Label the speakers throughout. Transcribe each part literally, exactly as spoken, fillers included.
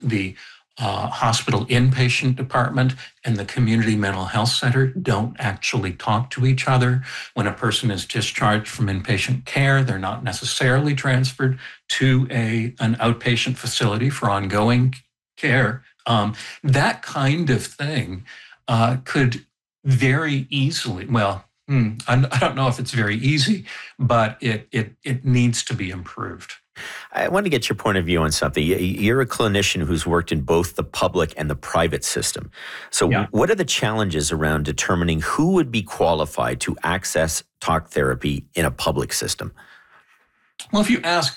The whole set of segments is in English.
Speaker 1: the uh, hospital inpatient department and the community mental health center don't actually talk to each other. When a person is discharged from inpatient care, they're not necessarily transferred to a, an outpatient facility for ongoing care. Um, that kind of thing uh, could very easily, well, hmm, I, I don't know if it's very easy, but it it it needs to be improved.
Speaker 2: I want to get your point of view on something. You're a clinician who's worked in both the public and the private system. So yeah. What are the challenges around determining who would be qualified to access talk therapy in a public system?
Speaker 1: Well, if you ask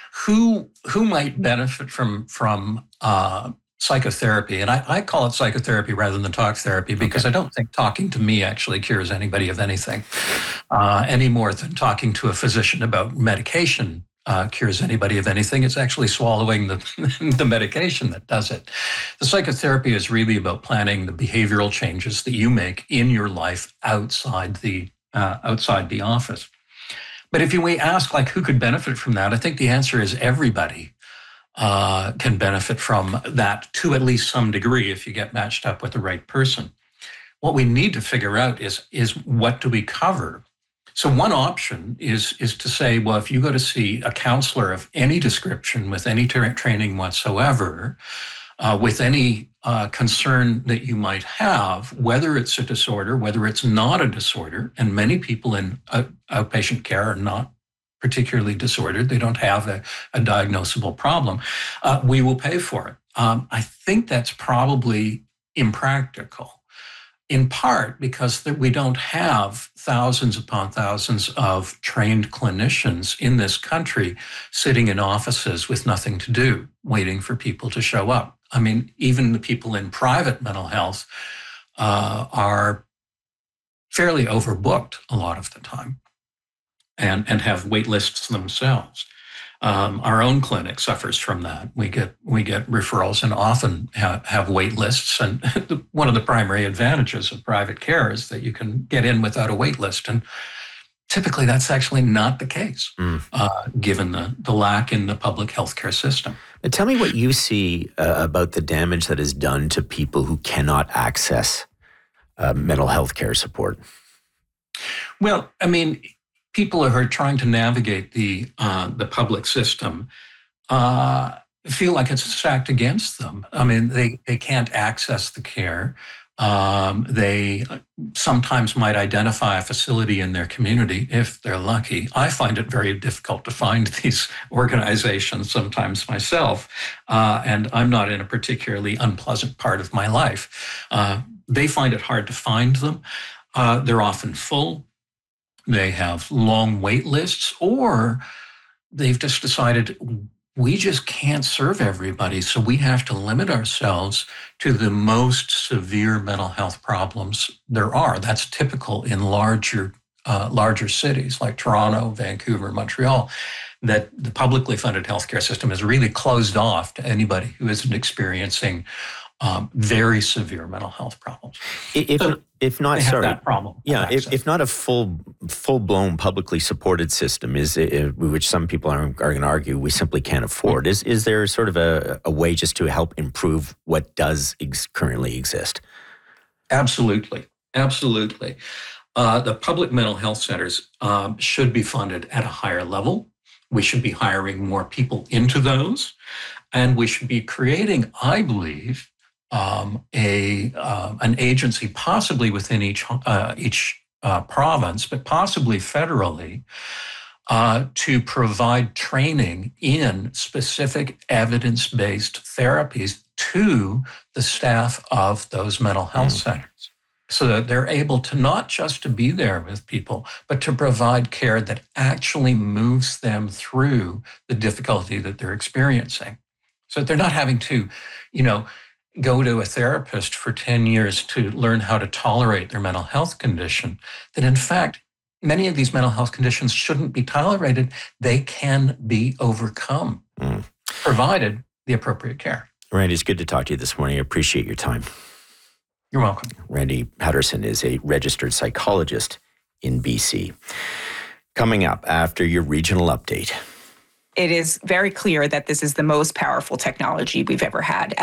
Speaker 1: who who might benefit from from uh, psychotherapy, and I, I call it psychotherapy rather than talk therapy because okay. I don't think talking to me actually cures anybody of anything uh, any more than talking to a physician about medication Uh, cures anybody of anything. It's actually swallowing the, the medication that does it. The psychotherapy is really about planning the behavioral changes that you make in your life outside the uh, outside the office. But if you we ask like who could benefit from that, I think the answer is everybody uh, can benefit from that to at least some degree if you get matched up with the right person. What we need to figure out is is what do we cover? So one option is, is to say, well, if you go to see a counselor of any description with any tra- training whatsoever, uh, with any uh, concern that you might have, whether it's a disorder, whether it's not a disorder, and many people in uh, outpatient care are not particularly disordered, they don't have a, a diagnosable problem, uh, we will pay for it. Um, I think that's probably impractical. In part because we don't have thousands upon thousands of trained clinicians in this country sitting in offices with nothing to do, waiting for people to show up. I mean, even the people in private mental health uh, are fairly overbooked a lot of the time and, and have wait lists themselves. Um, our own clinic suffers from that. We get we get referrals and often ha- have wait lists. And one of the primary advantages of private care is that you can get in without a wait list. And typically that's actually not the case, mm. uh, given the, the lack in the public healthcare system.
Speaker 2: Now tell me what you see uh, about the damage that is done to people who cannot access uh, mental health care support.
Speaker 1: Well, I mean, people who are trying to navigate the uh, the public system uh, feel like it's stacked against them. I mean, they, they can't access the care. Um, they sometimes might identify a facility in their community if they're lucky. I find it very difficult to find these organizations sometimes myself, uh, and I'm not in a particularly unpleasant part of my life. Uh, they find it hard to find them. Uh, they're often full. They have long wait lists, or they've just decided we just can't serve everybody, so we have to limit ourselves to the most severe mental health problems there are. That's typical in larger, uh, larger cities like Toronto, Vancouver, Montreal, that the publicly funded healthcare system is really closed off to anybody who isn't experiencing Um, very severe mental health problems.
Speaker 2: If
Speaker 1: so
Speaker 2: if not,
Speaker 1: they have
Speaker 2: sorry,
Speaker 1: that problem.
Speaker 2: Yeah, if, if not a full full blown publicly supported system, is it, which some people are are going to argue we simply can't afford. Is is there sort of a, a way just to help improve what does ex- currently exist?
Speaker 1: Absolutely, absolutely. Uh, the public mental health centers um, should be funded at a higher level. We should be hiring more people into those, and we should be creating, I believe, Um, a uh, an agency possibly within each uh, each uh, province, but possibly federally, uh, to provide training in specific evidence-based therapies to the staff of those mental health mm. centers, so that they're able to not just to be there with people, but to provide care that actually moves them through the difficulty that they're experiencing, so that they're not having to, you know, go to a therapist for ten years to learn how to tolerate their mental health condition, that in fact, many of these mental health conditions shouldn't be tolerated. They can be overcome, mm. provided the appropriate care.
Speaker 2: Randy, it's good to talk to you this morning. I appreciate your time.
Speaker 1: You're welcome.
Speaker 2: Randy Patterson is a registered psychologist in B C. Coming up after your regional update.
Speaker 3: It is very clear that this is the most powerful technology we've ever had.